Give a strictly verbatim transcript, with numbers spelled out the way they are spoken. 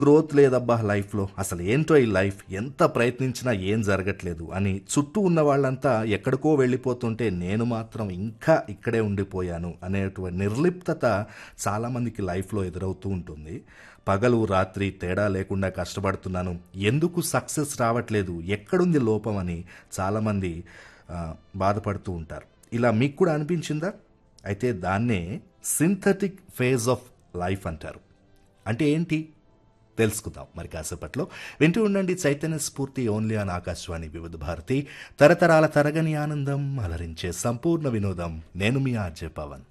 Growth లేదబ్బా లైఫ్‌లో. అసలు ఏంటో ఈ లైఫ్ ఎంత ప్రయత్నించినా ఏం జరగట్లేదు అని చుట్టూ ఉన్న వాళ్ళంతా ఎక్కడికో వెళ్ళిపోతుంటే నేను మాత్రం ఇంకా ఇక్కడే ఉండిపోయాను అనేటువంటి నిర్లిప్తత చాలామందికి లైఫ్‌లో ఎదురవుతూ ఉంటుంది. పగలు, రాత్రి తేడా లేకుండా కష్టపడుతున్నాను. ఎందుకు సక్సెస్ రావట్లేదు? ఎక్కడుంది లోపం అని చాలామంది ఆహ్, బాధపడుతూ ఉంటారు. ఇలా మీకు కూడా అనిపించిందా? అయితే దాన్నే సింథటిక్ ఫేజ్ ఆఫ్ లైఫ్ అంటారు. అంటే ఏంటి? తెలుసుకుందాం మరి కాసేపట్లో. వింటూ ఉండండి చైతన్య స్ఫూర్తి ఓన్లీ ఆన్ ఆకాశవాణి వివిధ భారతి. తరతరాల తరగని ఆనందం అలరించే సంపూర్ణ వినోదం. నేను మీ ఆర్జే పవన్.